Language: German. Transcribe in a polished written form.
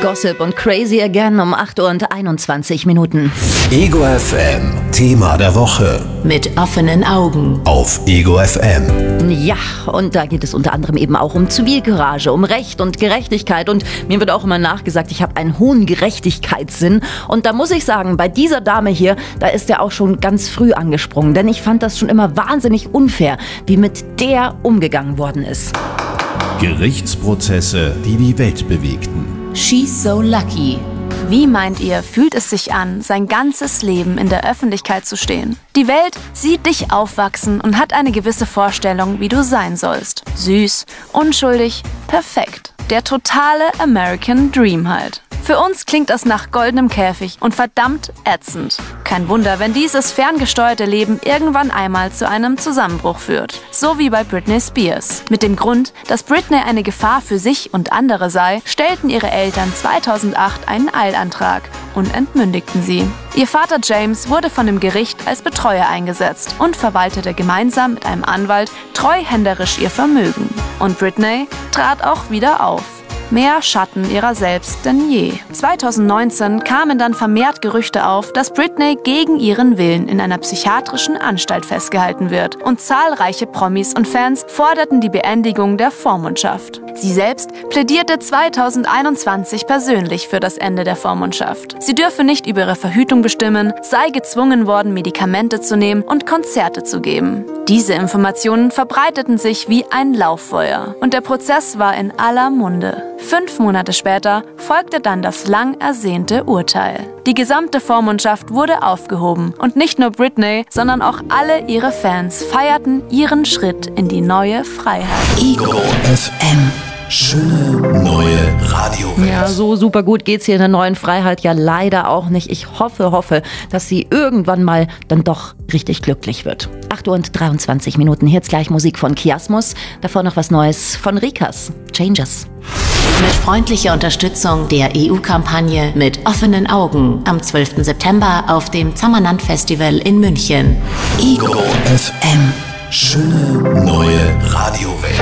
Gossip und Crazy Again um 8:21 Minuten. Ego FM, Thema der Woche. Mit offenen Augen. Auf Ego FM. Ja, und da geht es unter anderem eben auch um Zivilcourage, um Recht und Gerechtigkeit. Und mir wird auch immer nachgesagt, ich habe einen hohen Gerechtigkeitssinn. Und da muss ich sagen, bei dieser Dame hier, da ist er auch schon ganz früh angesprungen. Denn ich fand das schon immer wahnsinnig unfair, wie mit der umgegangen worden ist. Gerichtsprozesse, die die Welt bewegten. She's so lucky. Wie meint ihr, fühlt es sich an, sein ganzes Leben in der Öffentlichkeit zu stehen? Die Welt sieht dich aufwachsen und hat eine gewisse Vorstellung, wie du sein sollst. Süß, unschuldig, perfekt. Der totale American Dream halt. Für uns klingt das nach goldenem Käfig und verdammt ätzend. Kein Wunder, wenn dieses ferngesteuerte Leben irgendwann einmal zu einem Zusammenbruch führt. So wie bei Britney Spears. Mit dem Grund, dass Britney eine Gefahr für sich und andere sei, stellten ihre Eltern 2008 einen Eilantrag und entmündigten sie. Ihr Vater James wurde von dem Gericht als Betreuer eingesetzt und verwaltete gemeinsam mit einem Anwalt treuhänderisch ihr Vermögen. Und Britney trat auch wieder auf. Mehr Schatten ihrer selbst denn je. 2019 kamen dann vermehrt Gerüchte auf, dass Britney gegen ihren Willen in einer psychiatrischen Anstalt festgehalten wird. Und zahlreiche Promis und Fans forderten die Beendigung der Vormundschaft. Sie selbst plädierte 2021 persönlich für das Ende der Vormundschaft. Sie dürfe nicht über ihre Verhütung bestimmen, sei gezwungen worden, Medikamente zu nehmen und Konzerte zu geben. Diese Informationen verbreiteten sich wie ein Lauffeuer. Und der Prozess war in aller Munde. 5 Monate später folgte dann das lang ersehnte Urteil. Die gesamte Vormundschaft wurde aufgehoben und nicht nur Britney, sondern auch alle ihre Fans feierten ihren Schritt in die neue Freiheit. Ego FM. Schöne neue Radiowelt. Ja, so super gut geht's hier in der neuen Freiheit ja leider auch nicht. Ich hoffe, dass sie irgendwann mal dann doch richtig glücklich wird. 8:23 Minuten, jetzt gleich Musik von Kiasmus, davor noch was Neues von Rikas, Changes. Mit freundlicher Unterstützung der EU-Kampagne Mit offenen Augen am 12. September auf dem Zammerland-Festival in München. Ego FM. Schöne neue Radiowelt.